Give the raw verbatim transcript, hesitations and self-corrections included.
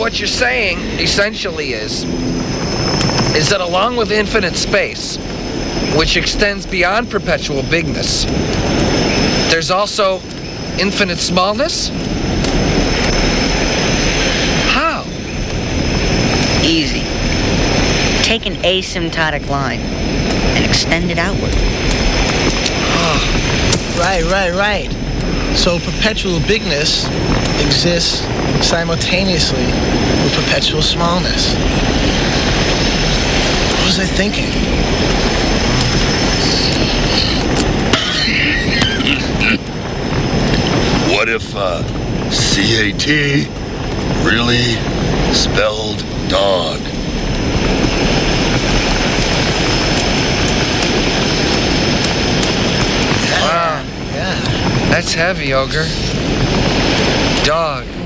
what you're saying essentially is, is that along with infinite space, which extends beyond perpetual bigness, there's also infinite smallness? How? Easy. Take an asymptotic line and extend it outward. Oh. Right, right, right. So perpetual bigness exists simultaneously with perpetual smallness. What was I thinking? What if uh, C A T really spelled dog? Wow. Yeah. That's heavy, Ogre. Dog.